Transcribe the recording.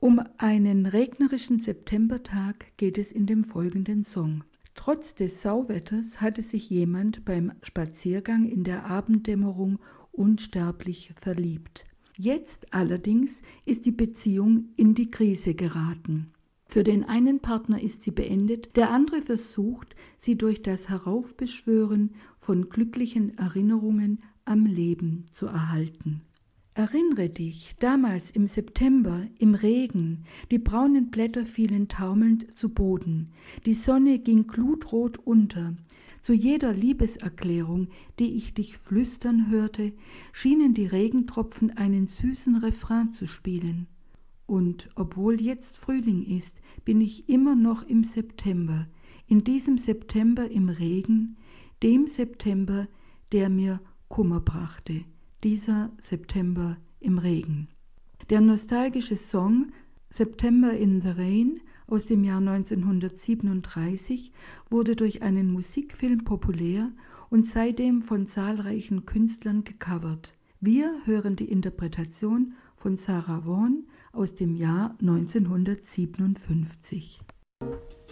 Um einen regnerischen Septembertag geht es in dem folgenden Song. Trotz des Sauwetters hatte sich jemand beim Spaziergang in der Abenddämmerung unsterblich verliebt. Jetzt allerdings ist die Beziehung in die Krise geraten. Für den einen Partner ist sie beendet, der andere versucht, sie durch das Heraufbeschwören von glücklichen Erinnerungen am Leben zu erhalten. Erinnere dich, damals im September, im Regen, die braunen Blätter fielen taumelnd zu Boden, die Sonne ging glutrot unter. Zu jeder Liebeserklärung, die ich dich flüstern hörte, schienen die Regentropfen einen süßen Refrain zu spielen. Und obwohl jetzt Frühling ist, bin ich immer noch im September, in diesem September im Regen, dem September, der mir Kummer brachte. Dieser September im Regen. Der nostalgische Song September in the Rain aus dem Jahr 1937 wurde durch einen Musikfilm populär und seitdem von zahlreichen Künstlern gecovert. Wir hören die Interpretation von Sarah Vaughan aus dem Jahr 1957.